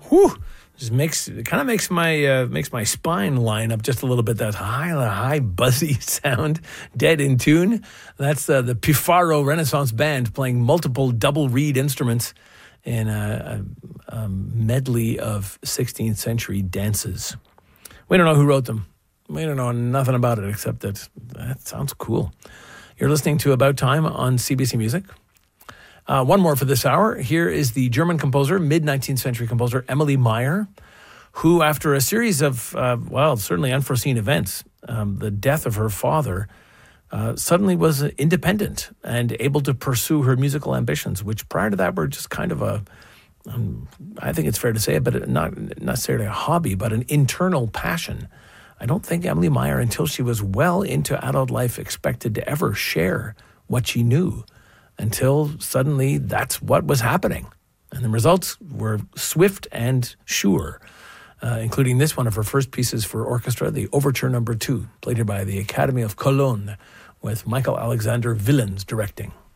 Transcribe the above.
whew, just makes my spine line up just a little bit. That high buzzy sound, dead in tune. That's the Pifaro Renaissance Band playing multiple double reed instruments in a medley of 16th century dances. We don't know who wrote them. We don't know nothing about it except that sounds cool. You're listening to About Time on CBC Music. One more for this hour. Here is the German composer, mid-19th century composer, Emily Meyer, who, after a series of, certainly unforeseen events, the death of her father, suddenly was independent and able to pursue her musical ambitions, which prior to that were just kind of I think it's fair to say, but not necessarily a hobby, but an internal passion. I don't think Emily Meyer, until she was well into adult life, expected to ever share what she knew, until suddenly that's what was happening. And the results were swift and sure, including this one of her first pieces for orchestra, the Overture No. 2, played here by the Academy of Cologne, with Michael Alexander Willens directing.